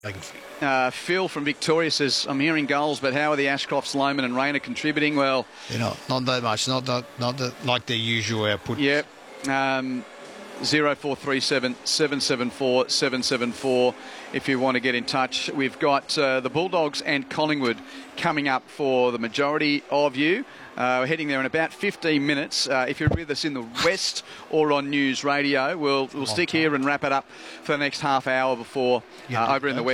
Phil from Victoria says, I'm hearing goals, but how are the Ashcrofts, Loman and Rayner contributing? Well, not that much, not like their usual output. Yep. 0437 774 774 if you want to get in touch. We've got the Bulldogs and Collingwood coming up for the majority of you. We're heading there in about 15 minutes. If you're with us in the West or on News Radio, we'll stick here and wrap it up for the next half hour before over in the West.